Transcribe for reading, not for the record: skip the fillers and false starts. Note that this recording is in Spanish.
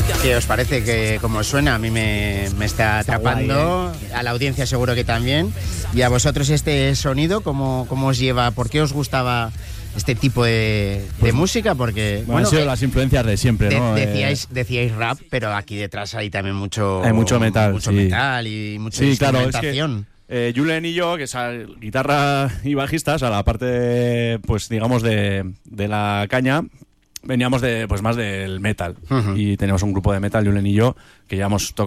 ¿Qué os parece? Que como suena, a mí me está atrapando, guay, a la audiencia seguro que también. Y a vosotros este sonido, ¿cómo os lleva? ¿Por qué os gustaba este tipo de música? Porque han sido las influencias de siempre, ¿no? Decíais rap, pero aquí detrás hay también mucho metal, mucho sí. metal y mucha Sí, claro, instrumentación. Julen y yo, que es guitarra y bajistas, a la parte, pues digamos, de la caña, veníamos más del metal. Uh-huh. Y teníamos un grupo de metal, Julen y yo, que llevamos tocando